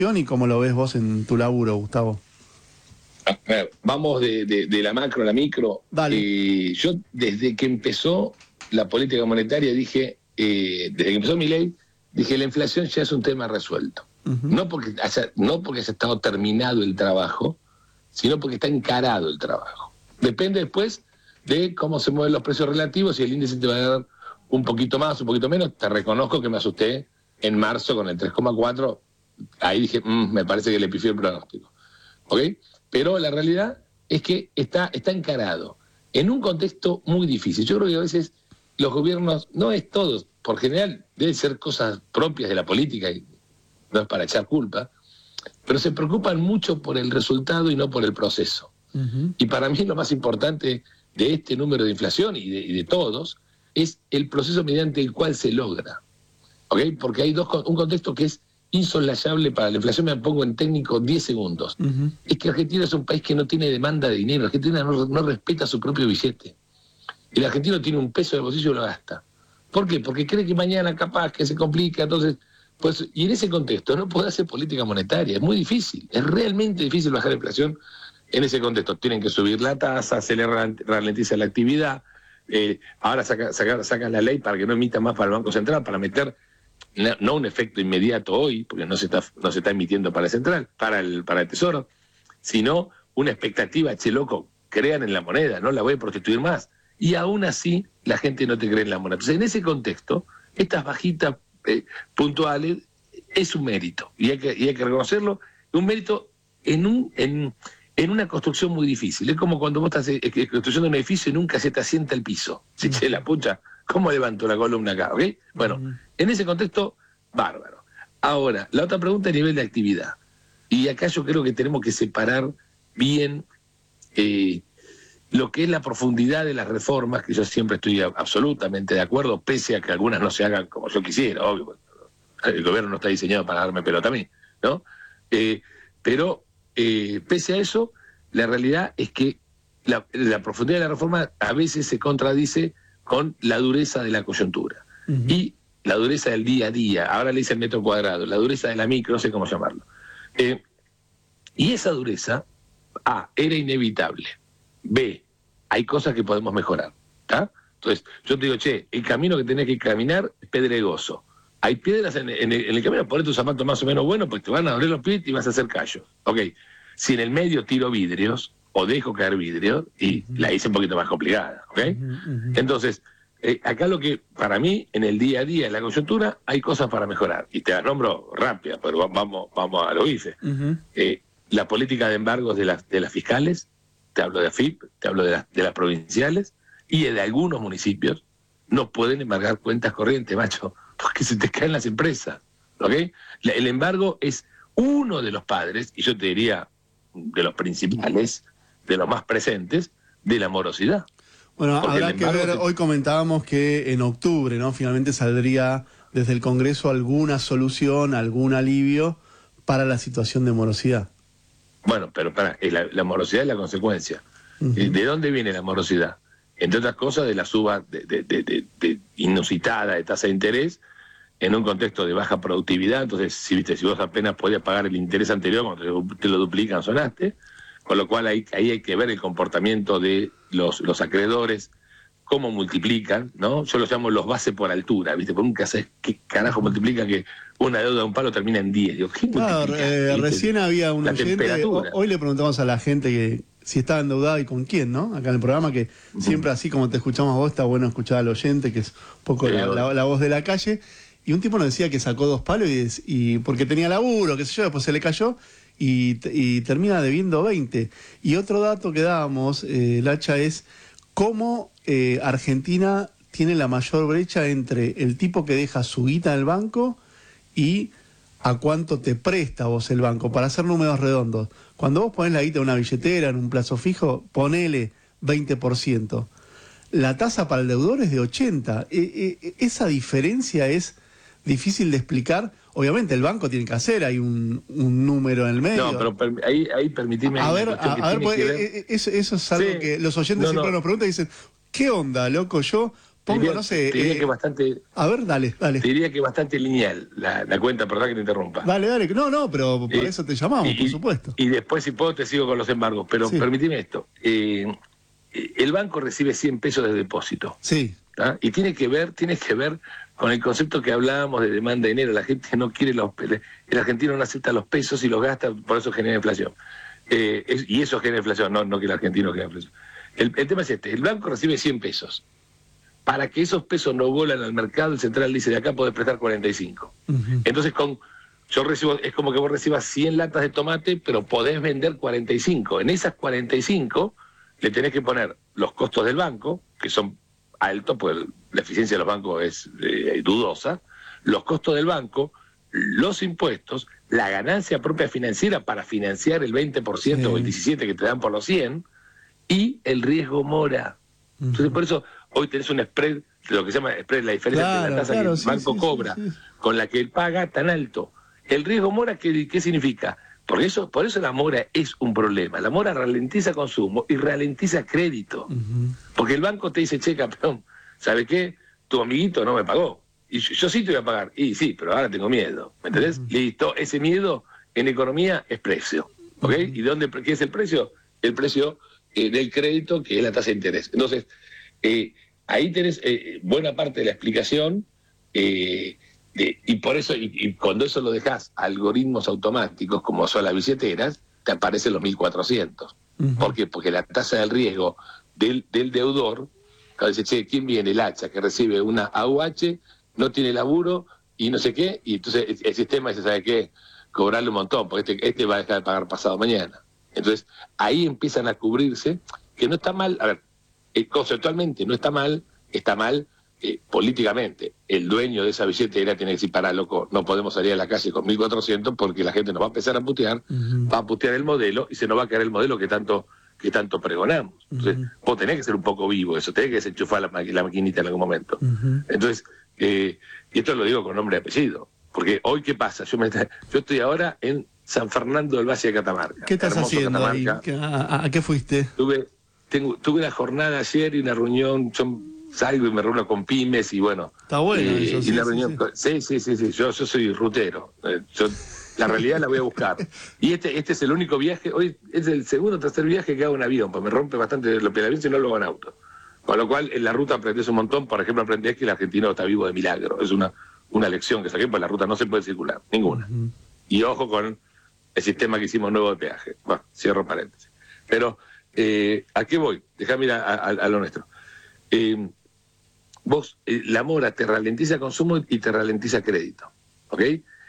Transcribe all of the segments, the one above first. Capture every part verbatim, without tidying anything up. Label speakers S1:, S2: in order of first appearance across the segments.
S1: ¿Y cómo lo ves vos en tu laburo, Gustavo?
S2: A ver, vamos de, de, de la macro a la micro.
S1: Dale.
S2: Eh, yo desde que empezó la política monetaria dije, eh, desde que empezó mi ley, dije la inflación ya es un tema resuelto. Uh-huh. No porque haya, no porque haya estado terminado el trabajo, sino porque está encarado el trabajo. Depende después de cómo se mueven los precios relativos, y el índice te va a dar un poquito más, un poquito menos. Te reconozco que me asusté en marzo con el tres coma cuatro. Ahí dije, mmm, me parece que le pifié el pronóstico. ¿Ok? Pero la realidad es que está, está encarado en un contexto muy difícil. Yo creo que a veces los gobiernos, no es todos, por general deben ser cosas propias de la política, y no es para echar culpa, pero se preocupan mucho por el resultado y no por el proceso. Uh-huh. Y para mí lo más importante de este número de inflación y de, y de todos es el proceso mediante el cual se logra. ¿Ok? Porque hay dos, un contexto que es insoslayable para la inflación. Me pongo en técnico diez segundos. Uh-huh. Es que Argentina es un país que no tiene demanda de dinero. Argentina no, no respeta su propio billete. El argentino tiene un peso de bolsillo y lo gasta. ¿Por qué? Porque cree que mañana capaz que se complica. Entonces, pues, y en ese contexto no puede hacer política monetaria. Es muy difícil. Es realmente difícil bajar la inflación en ese contexto. Tienen que subir la tasa, se le ralentiza la actividad. Eh, ahora sacan saca, saca la ley para que no emita más para el Banco Central, para meter no un efecto inmediato hoy, porque no se está, no se está emitiendo para el central, para el, para el tesoro, sino una expectativa, che loco, crean en la moneda, no la voy a prostituir más. Y aún así la gente no te cree en la moneda. Entonces, en ese contexto, estas bajitas eh, puntuales es un mérito, y hay que, y hay que reconocerlo, un mérito en, un, en, en una construcción muy difícil. Es como cuando vos estás eh, construyendo un edificio y nunca se te asienta el piso. Si che, la pucha, ¿cómo levanto la columna acá? ¿Okay? Bueno, uh-huh. En ese contexto, bárbaro. Ahora, la otra pregunta es a nivel de actividad. Y acá yo creo que tenemos que separar bien eh, lo que es la profundidad de las reformas, que yo siempre estoy absolutamente de acuerdo, pese a que algunas no se hagan como yo quisiera, obvio. El gobierno no está diseñado para darme pelota a mí, ¿no? Eh, pero, eh, pese a eso, la realidad es que la, la profundidad de la reforma a veces se contradice con la dureza de la coyuntura. Uh-huh. Y la dureza del día a día, ahora le dicen metro cuadrado, la dureza de la micro, no sé cómo llamarlo. Eh, y esa dureza, A, era inevitable. B, hay cosas que podemos mejorar. ¿Tá? Entonces, yo te digo, che, el camino que tenés que caminar es pedregoso. Hay piedras en, en, el, en el camino, ponete un zapato más o menos bueno, pues te van a doler los pies y vas a hacer callos. Ok, si en el medio tiro vidrios, o dejo caer vidrios, y uh-huh. la hice un poquito más complicada. ¿Ok? Uh-huh, uh-huh. Entonces, Eh, acá lo que, para mí, en el día a día, en la coyuntura, hay cosas para mejorar. Y te las nombro rápidas, pero vamos, vamos a lo bife. Uh-huh. Eh, la política de embargos de las, de las fiscales, te hablo de A F I P, te hablo de, la, de las provinciales, y de algunos municipios, no pueden embargar cuentas corrientes, macho, porque se te caen las empresas. ¿Okay? La, el embargo es uno de los padres, y yo te diría de los principales, de los más presentes, de la morosidad.
S1: Bueno, habrá que ver, hoy comentábamos que en octubre, ¿no? Finalmente saldría desde el Congreso alguna solución, algún alivio para la situación de morosidad.
S2: Bueno, pero para, la, la morosidad es la consecuencia. Uh-huh. ¿De dónde viene la morosidad? Entre otras cosas, de la suba de, de, de, de, de inusitada de tasa de interés en un contexto de baja productividad. Entonces, si viste, si vos apenas podías pagar el interés anterior, cuando te, te lo duplican, sonaste. Con lo cual ahí, ahí hay que ver el comportamiento de los, los acreedores, cómo multiplican, ¿no? Yo los llamo los bases por altura, ¿viste? Por nunca sabes qué carajo multiplica que una deuda de un palo termina en diez. Digo, ¿qué
S1: claro, eh, recién había un oyente, hoy le preguntamos a la gente que si estaba endeudada y con quién, ¿no? Acá en el programa, que siempre así como te escuchamos a vos, está bueno escuchar al oyente, que es un poco la, la, la voz de la calle. Y un tipo nos decía que sacó dos palos y, y porque tenía laburo, qué sé yo, después se le cayó. Y, y termina debiendo veinte. Y otro dato que dábamos, eh, Lacha, es cómo eh, Argentina tiene la mayor brecha entre el tipo que deja su guita en el banco y a cuánto te presta vos el banco, para hacer números redondos. Cuando vos ponés la guita en una billetera, en un plazo fijo, ponele veinte por ciento. La tasa para el deudor es de ochenta. Eh, eh, esa diferencia es difícil de explicar. Obviamente el banco tiene que hacer, hay un, un número en el medio.
S2: No, pero per, ahí, ahí permitime...
S1: A ver, a, a ver, pues, ver... Eso, eso es algo sí, que los oyentes no, siempre no. nos preguntan y dicen, ¿qué onda, loco? Yo pongo, diría, no sé...
S2: Te diría
S1: eh,
S2: que bastante...
S1: A ver, dale, dale.
S2: Te diría que bastante lineal la, la cuenta, perdón que te interrumpa.
S1: Dale, dale, no, no, pero por eh, eso te llamamos,
S2: y,
S1: por supuesto.
S2: Y después, si puedo, te sigo con los embargos, pero sí. Permíteme esto. Eh, el banco recibe cien pesos de depósito.
S1: Sí.
S2: ¿Ah? Y tiene que ver, tiene que ver con el concepto que hablábamos de demanda de dinero. La gente no quiere los... El argentino no acepta los pesos y los gasta, por eso genera inflación. Eh, es, y eso genera inflación, no, no que el argentino genera inflación. El, el tema es este, el banco recibe cien pesos. Para que esos pesos no vuelan al mercado, el central dice, de acá podés prestar cuarenta y cinco. Uh-huh. Entonces, con yo recibo, es como que vos recibas cien latas de tomate, pero podés vender cuarenta y cinco. En esas cuarenta y cinco le tenés que poner los costos del banco, que son altos, porque la eficiencia de los bancos es eh, dudosa, los costos del banco, los impuestos, la ganancia propia financiera para financiar el veinte por ciento sí. o el diecisiete por ciento que te dan por los cien, y el riesgo mora. Uh-huh. Entonces, por eso hoy tenés un spread, lo que se llama spread, la diferencia claro, entre la tasa claro, que el sí, banco sí, cobra sí, sí. con la que él paga tan alto. El riesgo mora, ¿qué, qué significa? Porque eso, por eso la mora es un problema. La mora ralentiza consumo y ralentiza crédito. Uh-huh. Porque el banco te dice, che, campeón, ¿sabe qué? Tu amiguito no me pagó. Y yo, yo sí te voy a pagar. Y sí, pero ahora tengo miedo. ¿Me entendés? Uh-huh. Listo, ese miedo en economía es precio. ¿Ok? Uh-huh. ¿Y dónde qué es el precio? El precio eh, del crédito, que es la tasa de interés. Entonces, eh, ahí tenés eh, buena parte de la explicación. Eh, De, y por eso, y, y cuando eso lo dejas a algoritmos automáticos, como son las billeteras, te aparecen los mil cuatrocientos. Uh-huh. ¿Por qué? Porque la tasa del riesgo del, del deudor, cuando dice, che, ¿quién viene? El hacha, que recibe una A U H, no tiene laburo y no sé qué, y entonces el, el sistema dice, ¿sabe qué? Cobrarle un montón, porque este, este va a dejar de pagar pasado mañana. Entonces, ahí empiezan a cubrirse, que no está mal, a ver, eh, conceptualmente no está mal, está mal, Eh, políticamente, el dueño de esa billetera tiene que decir, pará, loco, no podemos salir a la calle con mil cuatrocientos porque la gente nos va a empezar a putear, uh-huh. va a putear el modelo y se nos va a caer el modelo que tanto que tanto pregonamos. Entonces, uh-huh. vos tenés que ser un poco vivo, eso, tenés que desenchufar la, maqui- la maquinita en algún momento. Uh-huh. Entonces, eh, y esto lo digo con nombre y apellido, porque hoy, ¿qué pasa? Yo, me, yo estoy ahora en San Fernando del Valle de Catamarca.
S1: ¿Qué estás haciendo ahí? ¿A, ¿A qué fuiste?
S2: Tuve, tengo, tuve una jornada ayer y una reunión... Son, salgo y me reúno con pymes y bueno.
S1: Está bueno.
S2: Eh,
S1: eso,
S2: y
S1: sí,
S2: la reunión, sí, sí, sí, sí, yo, yo soy rutero. Eh, yo, la realidad la voy a buscar. Y este este es el único viaje, hoy es el segundo o tercer viaje que hago en avión, pues me rompe bastante el avión si no lo hago en auto. Con lo cual, en la ruta aprendés un montón. Por ejemplo, aprendés que el argentino está vivo de milagro. Es una, una lección que saqué, pues la ruta no se puede circular, ninguna. Uh-huh. Y ojo con el sistema que hicimos nuevo de peaje. Bueno, cierro paréntesis. Pero, eh, ¿a qué voy? Déjame ir a, a, a lo nuestro. Eh, Vos, eh, la mora te ralentiza consumo y te ralentiza crédito, ¿ok?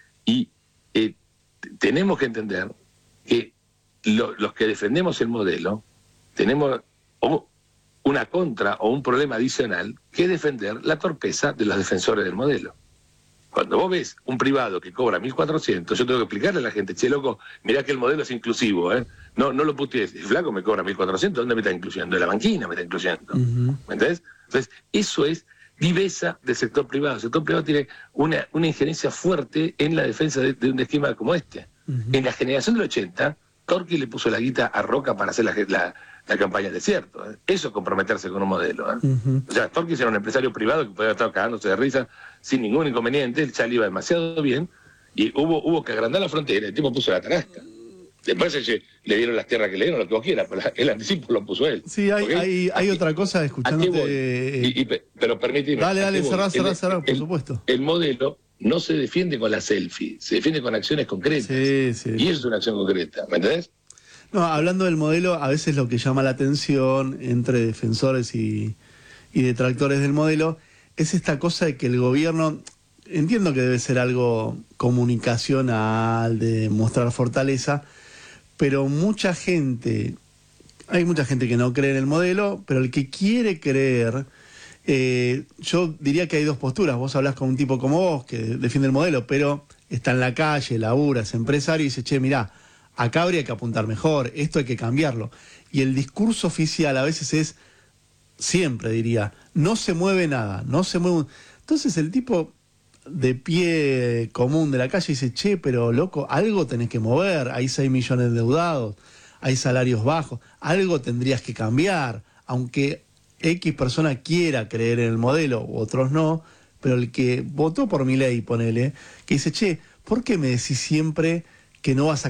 S2: Y eh, tenemos que entender que lo, los que defendemos el modelo tenemos o una contra o un problema adicional que defender la torpeza de los defensores del modelo. Cuando vos ves un privado que cobra mil cuatrocientos, yo tengo que explicarle a la gente, che, loco, mirá que el modelo es inclusivo, ¿eh? No, no lo putees. El flaco me cobra mil cuatrocientos, ¿dónde me está incluyendo? De la banquina me está incluyendo. Uh-huh. ¿Me entendés? Entonces, eso es viveza del sector privado. El sector privado tiene una, una injerencia fuerte en la defensa de, de un esquema como este. Uh-huh. En la generación del ochenta, Torqui le puso la guita a Roca para hacer la, la, la campaña del desierto. ¿eh? Eso es comprometerse con un modelo. ¿eh? Uh-huh. O sea, Torqui era un empresario privado que podía estar cagándose de risa sin ningún inconveniente, ya le iba demasiado bien, y hubo, hubo que agrandar la frontera, el tipo puso la tarasca. Después se, le dieron las tierras que le dieron, lo que vos quieras, pero el anticipo lo puso él.
S1: Sí, hay, hay, hay otra cosa escuchándote.
S2: Y, y, pero permíteme.
S1: Dale, dale, cerrá, cerrá, cerrá, por el, supuesto.
S2: El modelo no se defiende con la selfie, se defiende con acciones concretas.
S1: Sí, sí.
S2: Y eso es una acción concreta, ¿me entendés?
S1: No, hablando del modelo, a veces lo que llama la atención entre defensores y, y detractores del modelo es esta cosa de que el gobierno, entiendo que debe ser algo comunicacional, de mostrar fortaleza, pero mucha gente, hay mucha gente que no cree en el modelo, pero el que quiere creer, eh, yo diría que hay dos posturas. Vos hablás con un tipo como vos, que defiende el modelo, pero está en la calle, labura, es empresario y dice, che, mirá, acá habría que apuntar mejor, esto hay que cambiarlo. Y el discurso oficial a veces es, siempre diría, no se mueve nada, no se mueve. Entonces el tipo de pie común de la calle dice, che, pero loco, algo tenés que mover, hay seis millones de endeudados, hay salarios bajos, algo tendrías que cambiar, aunque X persona quiera creer en el modelo, otros no, pero el que votó por Milei, ponele, que dice, che, ¿por qué me decís siempre que no vas a